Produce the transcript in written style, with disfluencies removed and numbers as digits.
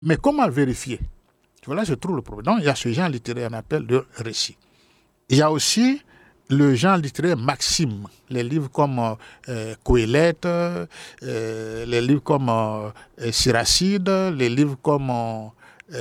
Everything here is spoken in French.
Mais comment vérifier? Tu vois, là, je trouve le problème. Donc, il y a ce genre littéraire qu'on appelle le récit. Il y a aussi le genre littéraire maxime, les livres comme Coëlette, les livres comme Siracide, les livres comme